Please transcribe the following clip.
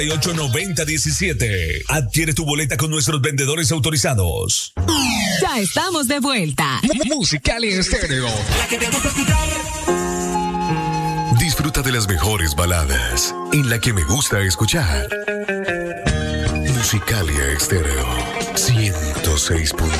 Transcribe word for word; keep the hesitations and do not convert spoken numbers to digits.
ocho noventa diecisiete. Adquiere tu boleta con nuestros vendedores autorizados. Ya estamos de vuelta. Musicalia Estéreo. La que te gusta escuchar. Disfruta de las mejores baladas en la que me gusta escuchar. Musicalia Estéreo ciento seis punto